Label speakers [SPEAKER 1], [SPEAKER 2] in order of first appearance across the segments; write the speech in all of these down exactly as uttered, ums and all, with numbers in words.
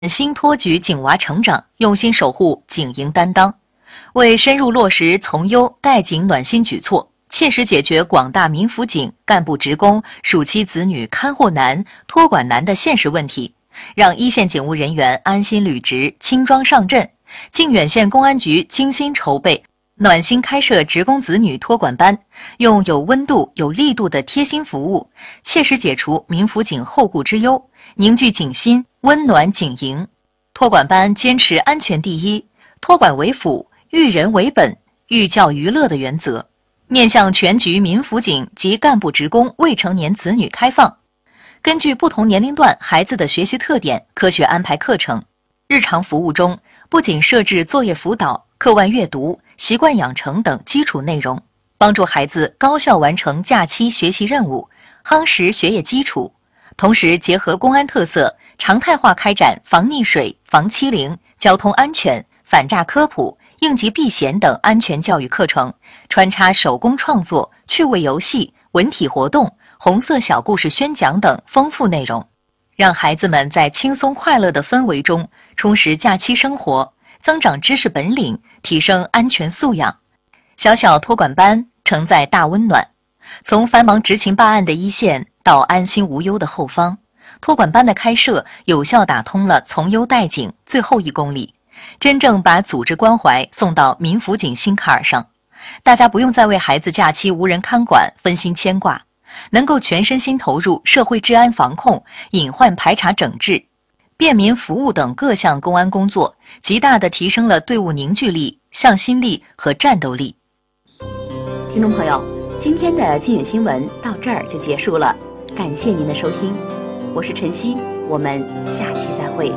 [SPEAKER 1] 新托举警娃成长，用心守护警营担当，为深入落实从优代警暖心举措，切实解决广大民辅警干部职工暑期子女看护难、托管难的现实问题，让一线警务人员安心履职、轻装上阵。靖远县公安局精心筹备，暖心开设职工子女托管班，用有温度、有力度的贴心服务，切实解除民辅警后顾之忧，凝聚警心，温暖警营。托管班坚持安全第一，托管为辅，育人为本，寓教于乐的原则，面向全局民辅警及干部职工未成年子女开放。根据不同年龄段孩子的学习特点，科学安排课程。日常服务中，不仅设置作业辅导、课外阅读、习惯养成等基础内容，帮助孩子高效完成假期学习任务，夯实学业基础。同时结合公安特色，常态化开展防溺水、防欺凌、交通安全、反诈科普、应急避险等安全教育课程，穿插手工创作、趣味游戏、文体活动、红色小故事宣讲等丰富内容，让孩子们在轻松快乐的氛围中充实假期生活，增长知识本领，提升安全素养。小小托管班承载大温暖，从繁忙执勤办案的一线到安心无忧的后方，托管班的开设有效打通了从优代警最后一公里，真正把组织关怀送到民辅警心坎儿上。大家不用再为孩子假期无人看管分心牵挂，能够全身心投入社会治安防控、隐患排查整治、便民服务等各项公安工作，极大地提升了队伍凝聚力、向心力和战斗力。
[SPEAKER 2] 听众朋友，今天的靖远新闻到这儿就结束了，感谢您的收听，我是晨曦，我们下期再会。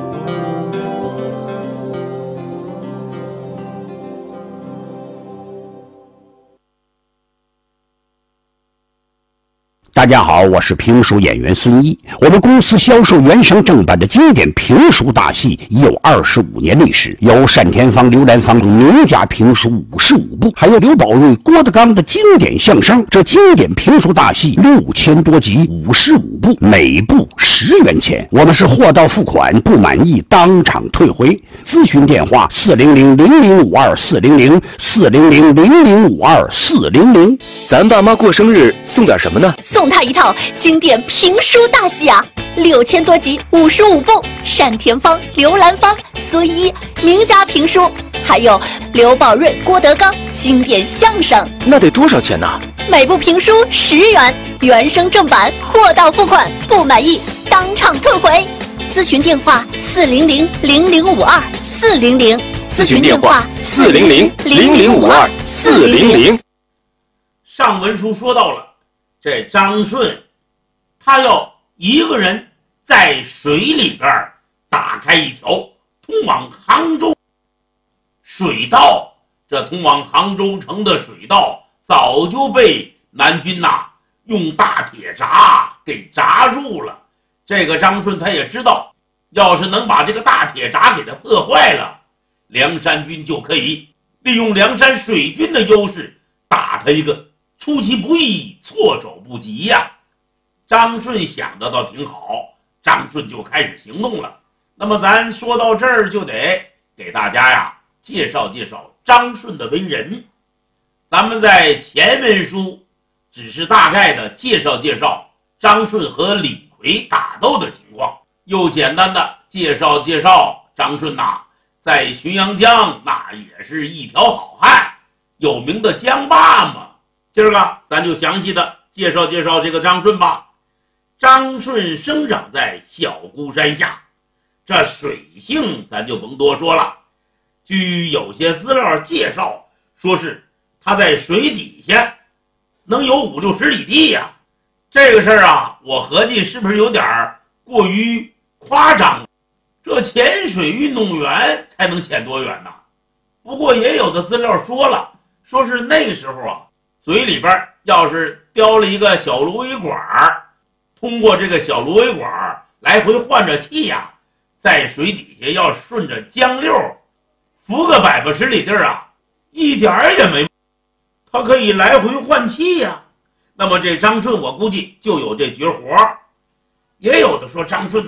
[SPEAKER 3] 大家好，我是评书演员孙一。我们公司销售原声正版的经典评书大戏已有二十五年历史，有单田芳、刘兰芳名家评书五十五部，还有刘宝瑞、郭德纲的经典相声。这经典评书大戏六千多集，五十五部，每部十元钱。我们是货到付款，不满意当场退回。咨询电话：四零零零零五二四零零四零零零零五二四零零。
[SPEAKER 4] 咱爸妈过生日送点什么呢？
[SPEAKER 5] 送他一套经典评书大戏啊，六千多集，五十五部，单田芳、刘兰芳、孙一名家评书，还有刘宝瑞、郭德纲经典相声。
[SPEAKER 4] 那得多少钱呢？
[SPEAKER 5] 每部评书十元，原声正版，货到付款，不满意当场退回。咨询电话：四零零零零五二四零零。
[SPEAKER 4] 咨询电话：四零零零零五二四零零。
[SPEAKER 6] 上文书说到了，这张顺他要一个人在水里边打开一条通往杭州水道，这通往杭州城的水道早就被南军呐、啊、用大铁闸给闸住了。这个张顺他也知道，要是能把这个大铁闸给他破坏了，梁山军就可以利用梁山水军的优势打他一个出其不意，措手不及呀、啊！张顺想的倒挺好，张顺就开始行动了。那么咱说到这儿，就得给大家呀介绍介绍张顺的为人。咱们在前文书只是大概的介绍介绍张顺和李逵打斗的情况，又简单的介绍介绍张顺呐、啊，在浔阳江那也是一条好汉，有名的江霸嘛。今儿个咱就详细的介绍介绍这个张顺吧。张顺生长在小孤山下，这水性咱就甭多说了。据有些资料介绍，说是他在水底下能有五六十里地呀、啊。这个事儿啊，我合计是不是有点过于夸张？这潜水运动员才能潜多远呢？不过也有的资料说了，说是那个时候啊，嘴里边要是叼了一个小芦苇管，通过这个小芦苇管来回换着气呀、啊，在水底下要顺着江流浮个百八十里地儿啊，一点儿也没，他可以来回换气呀、啊。那么这张顺我估计就有这绝活。也有的说张顺呐、啊，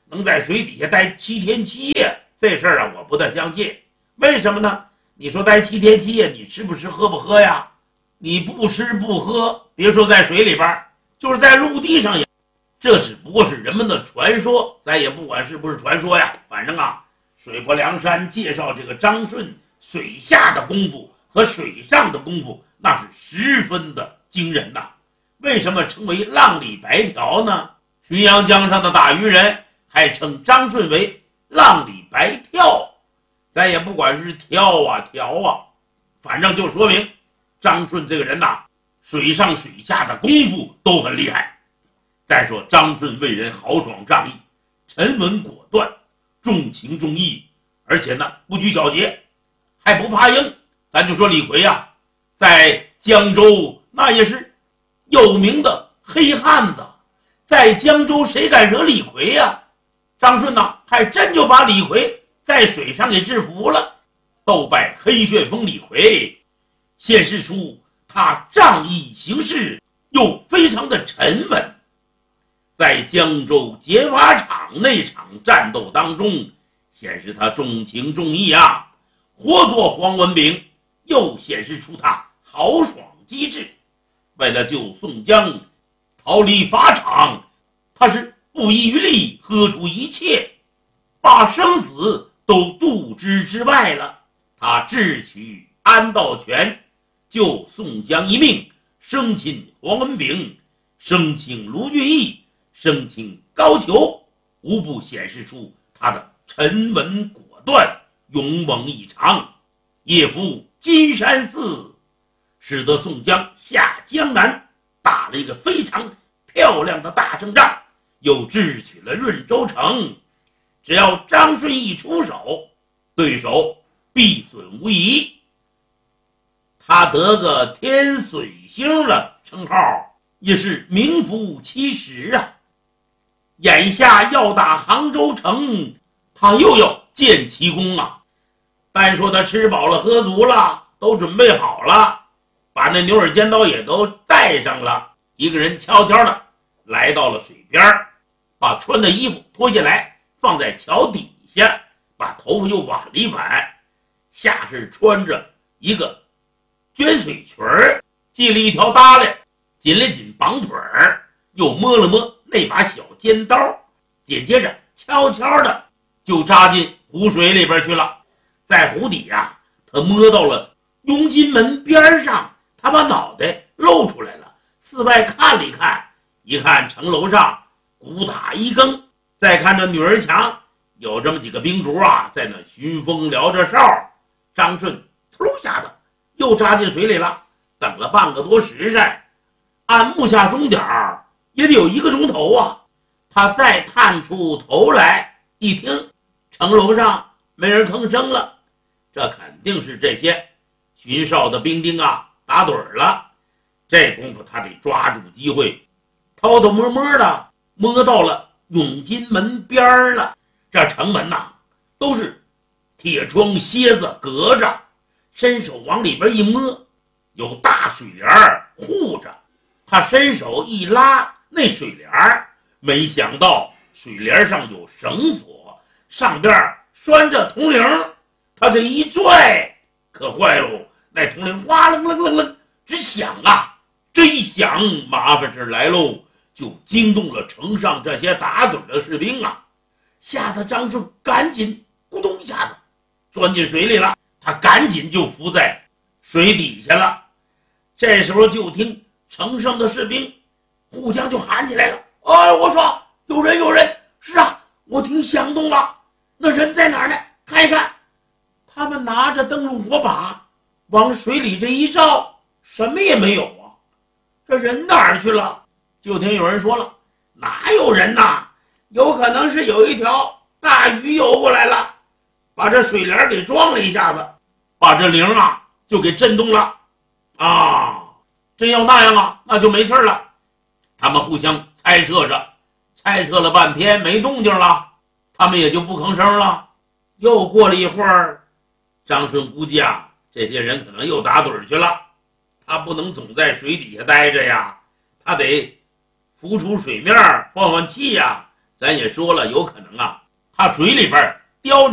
[SPEAKER 6] 能在水底下待七天七夜，这事儿啊我不太相信。为什么呢？你说待七天七夜，你吃不吃喝不喝呀？你不吃不喝，别说在水里边，就是在陆地上也，这只不过是人们的传说，咱也不管是不是传说呀。反正啊，水泊梁山介绍这个张顺水下的功夫和水上的功夫，那是十分的惊人呐。为什么称为浪里白条呢？浔阳江上的打渔人还称张顺为浪里白跳，咱也不管是跳啊条啊，反正就说明张顺这个人呐，水上水下的功夫都很厉害。再说张顺为人豪爽仗义，沉稳果断，重情重义，而且呢不拘小节，还不怕硬。咱就说李逵啊，在江州那也是有名的黑汉子，在江州谁敢惹李逵呀？张顺呐，还真就把李逵在水上给制服了，斗败黑旋风李逵，显示出他仗义行事又非常的沉稳。在江州劫法场那场战斗当中，显示他重情重义啊，活捉黄文炳，又显示出他豪爽机智。为了救宋江逃离法场，他是不遗余力，喝出一切，把生死都杜之之外了。他智取安道全，救宋江一命，生擒黄文炳，生擒卢俊义，生擒高俅，无不显示出他的沉稳果断，勇猛异常。夜伏金山寺，使得宋江下江南，打了一个非常漂亮的大胜仗，又智取了润州城。只要张顺一出手，对手必损无疑。他得个天水星的称号，也是名副其实啊。眼下要打杭州城，他又要建奇功啊。单说他吃饱了喝足了，都准备好了，把那牛耳尖刀也都带上了，一个人悄悄的来到了水边，把穿的衣服脱下来放在桥底下，把头发又挽了一挽，下身穿着一个卷水裙儿，系了一条搭带，紧了紧绑腿儿，又摸了摸那把小尖刀，紧接着悄悄的就扎进湖水里边去了。在湖底呀、啊，他摸到了雍金门边上，他把脑袋露出来了，四外看了一看，一看城楼上鼓打一更，再看这女儿墙有这么几个兵卒啊，在那巡风聊着哨。张顺突下子又扎进水里了，等了半个多时辰，按目下钟点也得有一个钟头啊。他再探出头来一听，城楼上没人吭声了，这肯定是这些巡哨的兵丁啊打盹了。这功夫他得抓住机会，偷偷摸摸的摸到了永金门边了。这城门呐、啊、都是铁窗蝎子隔着，伸手往里边一摸，有大水帘护着。他伸手一拉那水帘，没想到水帘上有绳索，上边拴着铜铃，他这一拽可坏喽，那铜铃哗楞楞楞楞直响啊。这一响，麻烦事来喽，就惊动了城上这些打盹的士兵啊，吓得张顺赶紧咕咚一下子钻进水里了，他赶紧就浮在水底下了。这时候就听城上的士兵互相就喊起来了：哎，我说有人有人！是啊，我听响动了，那人在哪儿呢？看一看。他们拿着灯笼火把往水里这一照，什么也没有啊，这人哪儿去了？就听有人说了：哪有人呐？有可能是有一条大鱼游过来了，把这水帘给撞了一下子，把这铃啊就给震动了啊！真要那样啊，那就没事了。他们互相猜测着，猜测了半天没动静了，他们也就不吭声了。又过了一会儿，张顺估计啊，这些人可能又打盹去了，他不能总在水底下待着呀，他得浮出水面换换气呀， 咱也说了，有可能啊，他嘴里边叼